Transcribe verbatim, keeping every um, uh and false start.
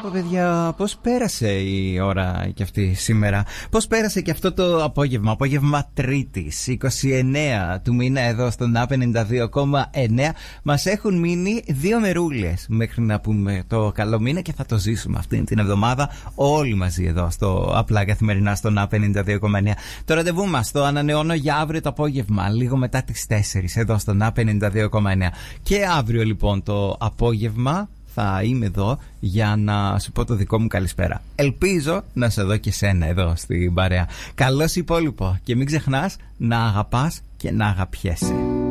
πω, παιδιά, πώς πέρασε η ώρα και αυτή σήμερα? Πώς πέρασε και αυτό το απόγευμα? Απόγευμα Τρίτης, είκοσι εννέα του μήνα, εδώ στον Α ενενήντα δύο κόμμα εννέα. Μας έχουν μείνει δύο μερούλες μέχρι να πούμε το καλό μήνα και θα το ζήσουμε αυτή την εβδομάδα όλοι μαζί εδώ στο Απλά Καθημερινά στον Α ενενήντα δύο κόμμα εννέα. Το ραντεβού μας το ανανεώνω για αύριο το απόγευμα, λίγο μετά τις τέσσερις, εδώ στον Α ενενήντα δύο κόμμα εννέα. Και αύριο λοιπόν το απόγευμα θα είμαι εδώ για να σου πω το δικό μου καλησπέρα. Ελπίζω να σε δω και σένα εδώ στην παρέα. Καλώς υπόλοιπο και μην ξεχνάς να αγαπάς και να αγαπιέσαι.